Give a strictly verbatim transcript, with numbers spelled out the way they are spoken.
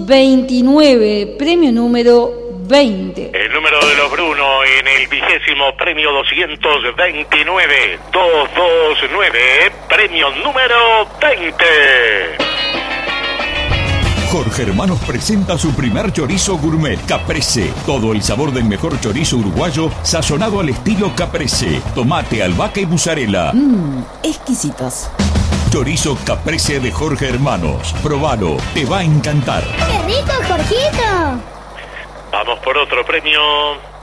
veintinueve, premio número veinte. El número de los Bruno en el vigésimo premio doscientos veintinueve, doscientos veintinueve, premio número veinte. Jorge Hermanos presenta su primer chorizo gourmet, Caprese. Todo el sabor del mejor chorizo uruguayo, sazonado al estilo Caprese. Tomate, albahaca y mozzarella. Mmm, exquisitos. Chorizo Caprese de Jorge Hermanos. Probalo, te va a encantar. ¡Qué rico, Jorgito! Vamos por otro premio.